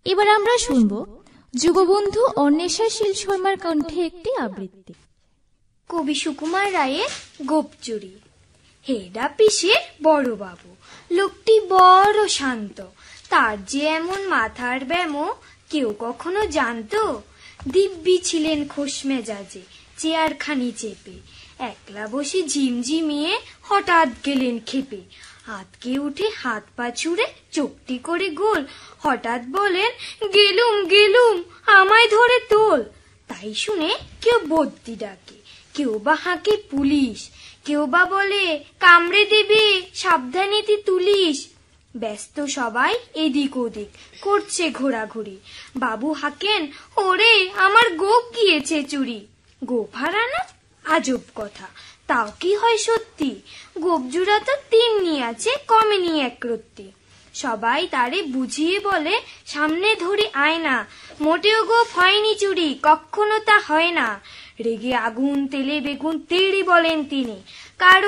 এবার আমরা শুনব যুগবন্ধু অন্বেষাশীল শর্মার কণ্ঠে একটি আবৃত্তি। কবি সুকুমার রায়ের গোপচুরি। হেডা পিসের বড় বাবু, লোকটি বড় শান্ত, তার যে এমন মাথার ব্যামো কেউ কখনো জানতো? দিব্যি ছিলেন খোশ মেজাজে, চেয়ারখানি চেপে, একলা বসে ঝিমঝিমিয়ে হঠাৎ গেলেন খেপে। হাতকে উঠে হাত পা ছুড়ে চোখটি করে গোল, হঠাৎ বলেন, গেলুম গেলুম আমায় ধরে তোল। তাই শুনে কেউ বদ্যি ডাকে, কেউ বা হাঁকে পুলিশ, কেউ বা বলে কামড়ে দেবে সাবধানে তুলিস। ব্যস্ত সবাই এদিক ওদিক করছে ঘোরাঘুরি। বাবু হাঁকেন, ওরে আমার গোপ গিয়েছে চুরি। গোপ হারানো আজব কথা, তাও কি হয় সত্যি? গোপজুড়া তো তিন্নি আছে, কমেনি এক রত্তি। সবাই তারে বুঝিয়ে বলে, সামনে ধরে আয় না, মোটেও গোপ হয়নি চুরি, কখনো তা হয় না। রেগে আগুন তেলে বেগুন তেড়ে বলেন তিনি, কারো